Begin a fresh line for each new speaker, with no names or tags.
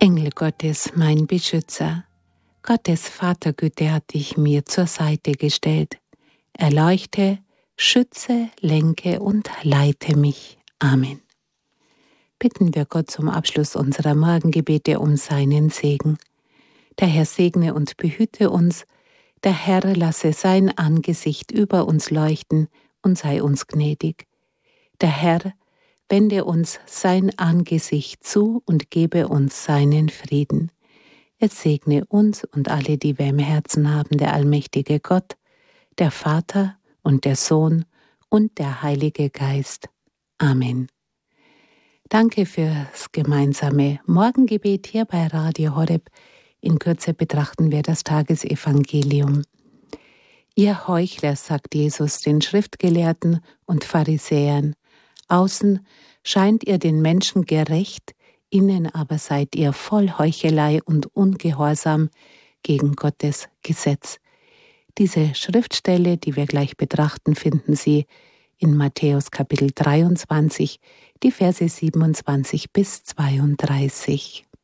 Engel Gottes, mein Beschützer, Gottes Vatergüte hat dich mir zur Seite gestellt. Erleuchte, schütze, lenke und leite mich. Amen. Bitten wir Gott zum Abschluss unserer Morgengebete um seinen Segen. Der Herr segne und behüte uns, der Herr lasse sein Angesicht über uns leuchten und sei uns gnädig. Der Herr wende uns sein Angesicht zu und gebe uns seinen Frieden. Es segne uns und alle, die wir im Herzen haben, der allmächtige Gott, der Vater und der Sohn und der Heilige Geist. Amen. Danke fürs gemeinsame Morgengebet hier bei Radio Horeb. In Kürze betrachten wir das Tagesevangelium. Ihr Heuchler, sagt Jesus den Schriftgelehrten und Pharisäern, außen scheint ihr den Menschen gerecht, innen aber seid ihr voll Heuchelei und Ungehorsam gegen Gottes Gesetz. Diese Schriftstelle, die wir gleich betrachten, finden Sie in Matthäus Kapitel 23, die Verse 27 bis 32.